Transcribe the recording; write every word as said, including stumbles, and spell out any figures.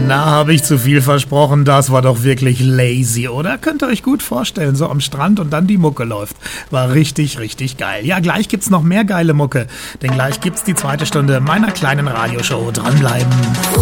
Na, habe ich zu viel versprochen? Das war doch wirklich lazy, oder? Könnt ihr euch gut vorstellen, so am Strand und dann die Mucke läuft. War richtig, richtig geil. Ja, gleich gibt's noch mehr geile Mucke, denn gleich gibt's die zweite Stunde meiner kleinen Radioshow. Dranbleiben.